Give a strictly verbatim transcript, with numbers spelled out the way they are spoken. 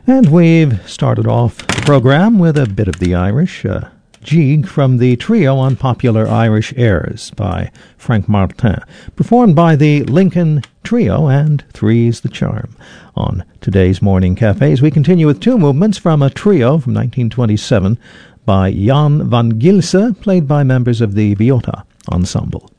And we've started off the program with a bit of the Irish, uh, Jig from the trio on popular Irish airs by Frank Martin, performed by the Lincoln Trio and Three's the Charm. On today's Morning Cafes, we continue with two movements from a trio from nineteen twenty-seven by Jan van Gilse, played by members of the Viota Ensemble.